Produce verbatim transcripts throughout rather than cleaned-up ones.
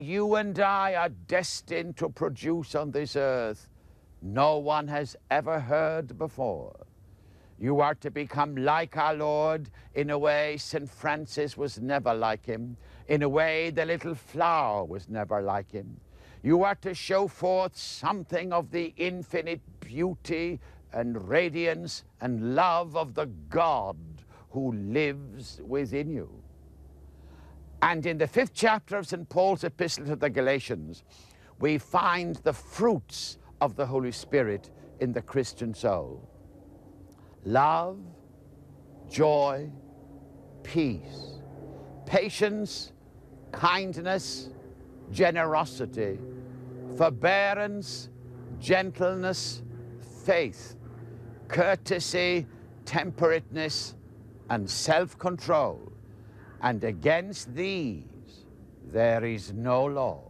you and I are destined to produce on this earth no one has ever heard before. You are to become like our Lord in a way Saint Francis was never like him, in a way the little flower was never like him. You are to show forth something of the infinite beauty and radiance and love of the God who lives within you. And in the fifth chapter of Saint Paul's epistle to the Galatians, we find the fruits of the Holy Spirit in the Christian soul. Love, joy, peace, patience, kindness, generosity, forbearance, gentleness, faith, courtesy, temperateness, and self-control. And against these there is no law.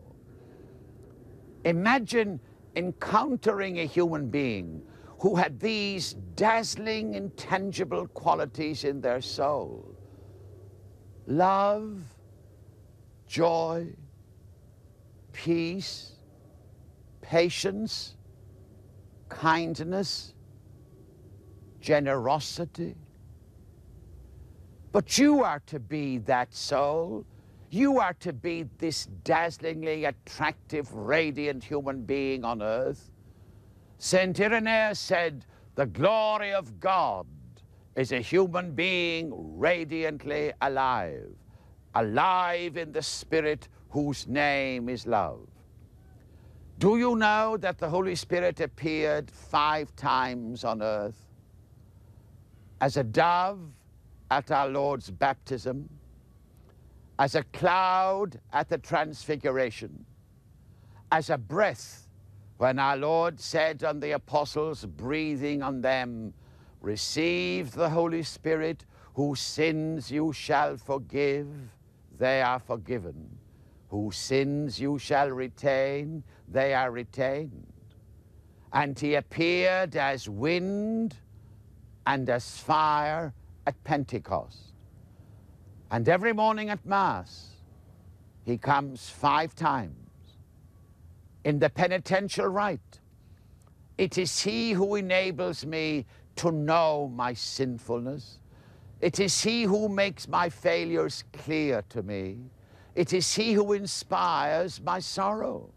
Imagine encountering a human being who had these dazzling, intangible qualities in their soul. Love, joy, peace, patience, kindness, generosity. But you are to be that soul. You are to be this dazzlingly attractive, radiant human being on earth. Saint Irenaeus said, the glory of God is a human being radiantly alive, alive in the Spirit whose name is love. Do you know that the Holy Spirit appeared five times on earth? As a dove at our Lord's baptism, as a cloud at the Transfiguration, as a breath when our Lord said on the apostles, breathing on them, receive the Holy Spirit, whose sins you shall forgive, they are forgiven. Whose sins you shall retain, they are retained. And he appeared as wind and as fire at Pentecost. And every morning at Mass, he comes five times. In the penitential rite, it is he who enables me to know my sinfulness. It is he who makes my failures clear to me. It is he who inspires my sorrow.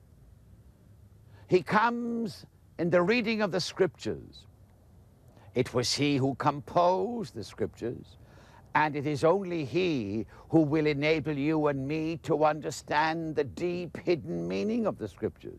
He comes in the reading of the Scriptures. It was he who composed the Scriptures, and it is only he who will enable you and me to understand the deep hidden meaning of the Scriptures.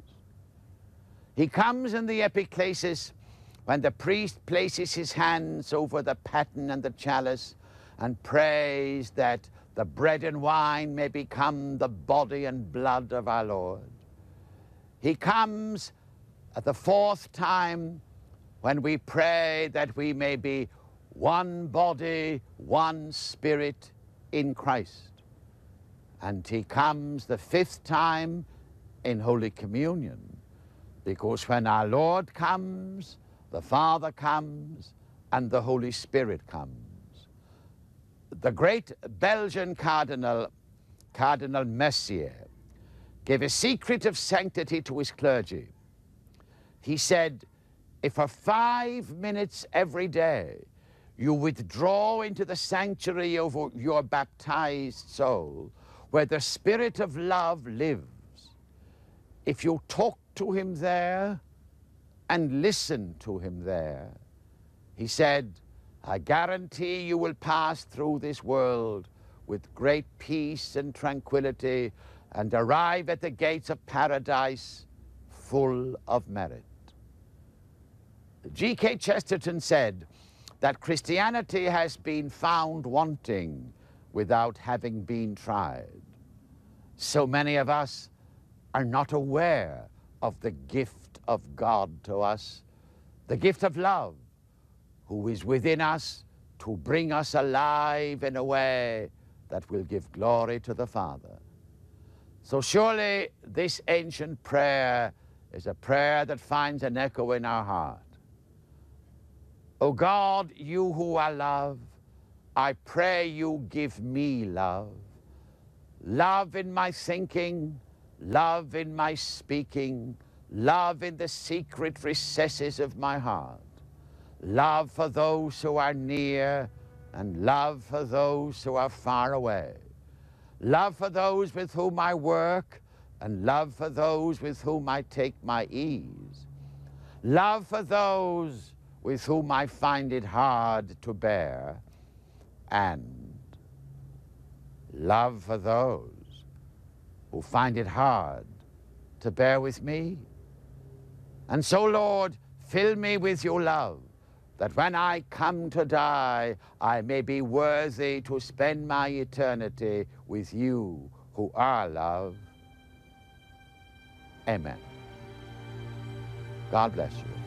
He comes in the epiclesis when the priest places his hands over the paten and the chalice and prays that the bread and wine may become the body and blood of our Lord. He comes at the fourth time when we pray that we may be one body, one spirit in Christ. And he comes the fifth time in Holy Communion, because when our Lord comes, the Father comes, and the Holy Spirit comes. The great Belgian cardinal, Cardinal Mercier, gave a secret of sanctity to his clergy. He said, if for five minutes every day you withdraw into the sanctuary of your baptized soul, where the Spirit of love lives, if you talk to him there and listen to him there, he said, I guarantee you will pass through this world with great peace and tranquility and arrive at the gates of paradise full of merit. G K Chesterton said that Christianity has been found wanting without having been tried. So many of us are not aware of the gift of God to us, the gift of love, who is within us to bring us alive in a way that will give glory to the Father. So surely this ancient prayer is a prayer that finds an echo in our heart. O God, you who are love, I pray you give me love. Love in my thinking, love in my speaking, love in the secret recesses of my heart, love for those who are near and love for those who are far away, love for those with whom I work and love for those with whom I take my ease, love for those with whom I find it hard to bear, and love for those who find it hard to bear with me. And so, Lord, fill me with your love, that when I come to die, I may be worthy to spend my eternity with you who are love. Amen. God bless you.